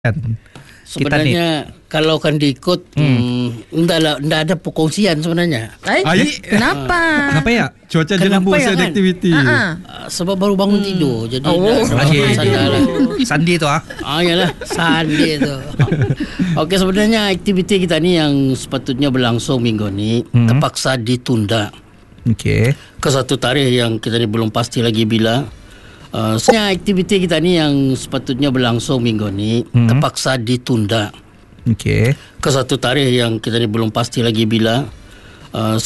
Sebenarnya kalau kan diikut enggak ada perkongsian sebenarnya. Kenapa? Kenapa ya? Cuaca jelambung ya ada kan? aktiviti. Sebab baru bangun tidur. Jadi Sandi tu yalah, Sandi tu. Okey, sebenarnya aktiviti kita ni yang sepatutnya berlangsung minggu ni terpaksa ditunda. Okey. Ke satu tarikh yang kita ni belum pasti lagi bila. Sebenarnya aktiviti kita ni yang sepatutnya berlangsung minggu ni terpaksa ditunda. Okey. Ke satu tarikh yang kita ni belum pasti lagi bila.